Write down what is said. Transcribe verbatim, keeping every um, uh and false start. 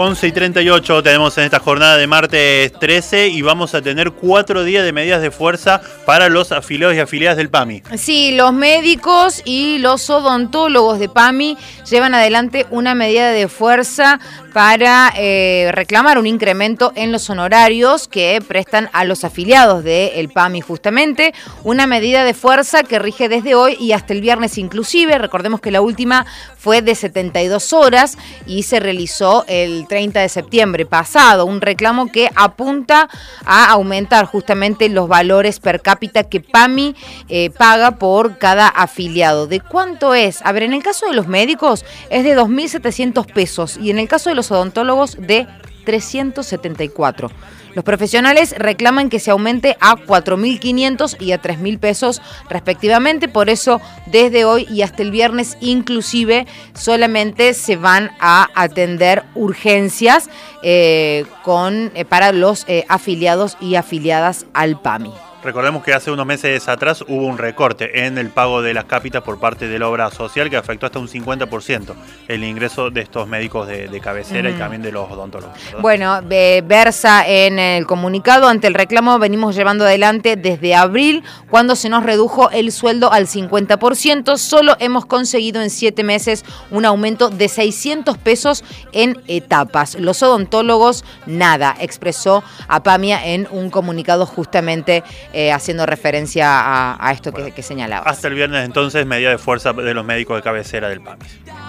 once y treinta y ocho tenemos en esta jornada de martes trece y vamos a tener cuatro días de medidas de fuerza para los afiliados y afiliadas del PAMI. Sí, los médicos y los odontólogos de PAMI llevan adelante una medida de fuerza para eh, reclamar un incremento en los honorarios que prestan a los afiliados del PAMI justamente, una medida de fuerza que rige desde hoy y hasta el viernes inclusive. Recordemos que la última fue de setenta y dos horas y se realizó el treinta de septiembre pasado, un reclamo que apunta a aumentar justamente los valores per cápita que PAMI eh, paga por cada afiliado. ¿De cuánto es? A ver, en el caso de los médicos es de dos mil setecientos pesos y en el caso de los odontólogos de trescientos setenta y cuatro. Los profesionales reclaman que se aumente a cuatro mil quinientos y a tres mil pesos respectivamente, por eso desde hoy y hasta el viernes inclusive solamente se van a atender urgencias eh, con, eh, para los eh, afiliados y afiliadas al PAMI. Recordemos que hace unos meses atrás hubo un recorte en el pago de las cápitas por parte de la obra social que afectó hasta un cincuenta por ciento el ingreso de estos médicos de, de cabecera mm. y también de los odontólogos, ¿verdad? Bueno, eh, versa en el comunicado, ante el reclamo venimos llevando adelante desde abril, cuando se nos redujo el sueldo al cincuenta por ciento. Solo hemos conseguido en siete meses un aumento de seiscientos pesos en etapas. Los odontólogos, nada, expresó Apamia en un comunicado justamente Eh, haciendo referencia a, a esto bueno, que, que señalaba. Hasta el viernes entonces, medida de fuerza de los médicos de cabecera del PAMI.